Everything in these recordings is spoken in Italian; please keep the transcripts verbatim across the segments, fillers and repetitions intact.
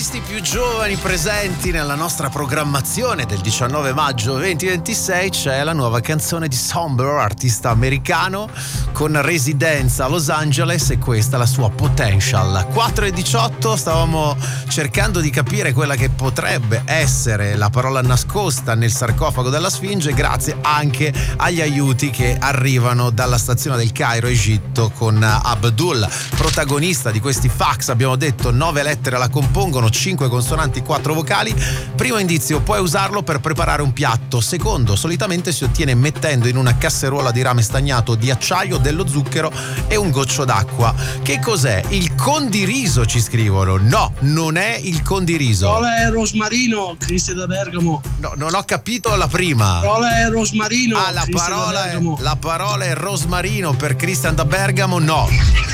artisti più giovani presenti nella nostra programmazione del diciannove maggio duemilaventisei c'è la nuova canzone di Sombra, artista americano con residenza a Los Angeles, e questa è la sua Potential. Quattro e diciotto, stavamo cercando di capire quella che potrebbe essere la parola nascosta nel sarcofago della Sfinge, grazie anche agli aiuti che arrivano dalla stazione del Cairo, Egitto, con Abdul, protagonista di questi fax. Abbiamo detto nove lettere la compongono, cinque consonanti, quattro vocali. Primo indizio: puoi usarlo per preparare un piatto. Secondo, solitamente si ottiene mettendo in una casseruola di rame stagnato di acciaio dello zucchero e un goccio d'acqua. Che cos'è? Il condiriso, ci scrivono. No, non è il condiriso. Parola è rosmarino, Cristian da Bergamo. No, non ho capito la prima. Parola è rosmarino. Ah, la Cristian parola, da Bergamo. è, la parola è rosmarino per Cristian da Bergamo. No.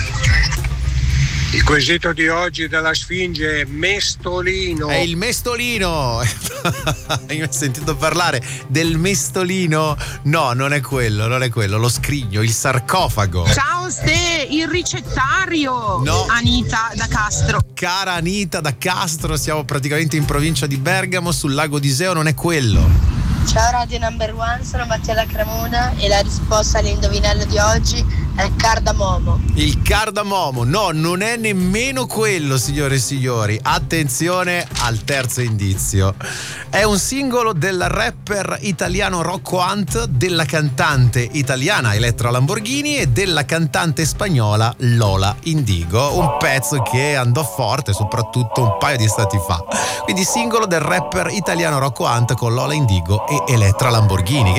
Il quesito di oggi della Sfinge è mestolino. È il mestolino. Io ho sentito parlare del mestolino. No, non è quello, non è quello. Lo scrigno, il sarcofago. Ciao Ste, il ricettario. No. Anita da Castro. Cara Anita da Castro, siamo praticamente in provincia di Bergamo, sul lago di Iseo. Non è quello. Ciao Radio Number One, sono Mattia da Cremona e la risposta all'indovinello di oggi è il cardamomo. Il cardamomo, no, non è nemmeno quello, signore e signori. Attenzione al terzo indizio. È un singolo del rapper italiano Rocco Hunt, della cantante italiana Elettra Lamborghini e della cantante spagnola Lola Indigo. Un pezzo che andò forte soprattutto un paio di stati fa. Quindi singolo del rapper italiano Rocco Hunt con Lola Indigo e Elettra Lamborghini.